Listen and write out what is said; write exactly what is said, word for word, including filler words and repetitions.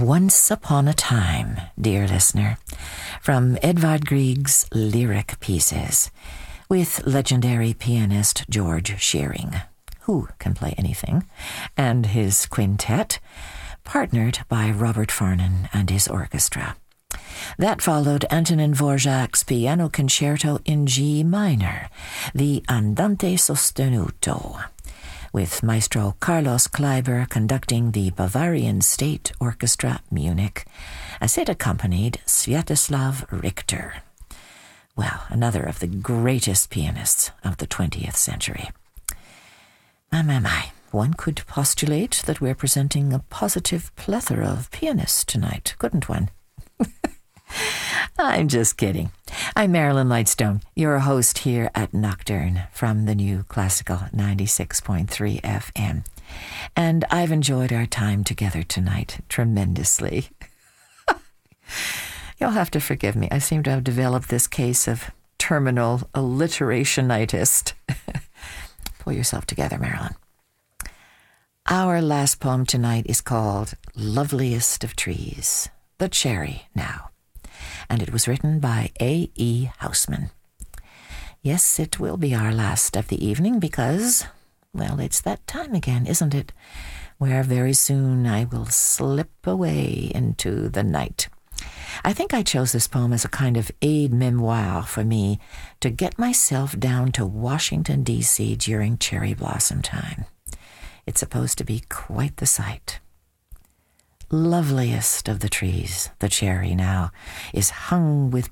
Once Upon a Time, dear listener, from Edvard Grieg's lyric pieces, with legendary pianist George Shearing, who can play anything, and his quintet, partnered by Robert Farnon and his orchestra. That followed Antonin Dvorak's piano concerto in G minor, the Andante sostenuto, with Maestro Carlos Kleiber conducting the Bavarian State Orchestra Munich, as it accompanied Sviatoslav Richter. Well, another of the greatest pianists of the twentieth century. My, my, my, one could postulate that we're presenting a positive plethora of pianists tonight, couldn't one? I'm just kidding. I'm Marilyn Lightstone, your host here at Nocturne from the new Classical ninety-six point three F M. And I've enjoyed our time together tonight tremendously. You'll have to forgive me. I seem to have developed this case of terminal alliterationitis. Pull yourself together, Marilyn. Our last poem tonight is called Loveliest of Trees, the Cherry Now, and it was written by A E Housman. Yes, it will be our last of the evening because, well, it's that time again, isn't it, where very soon I will slip away into the night. I think I chose this poem as a kind of aide-memoire for me to get myself down to Washington, D C during cherry blossom time. It's supposed to be quite the sight. Loveliest of the trees, the cherry now, is hung with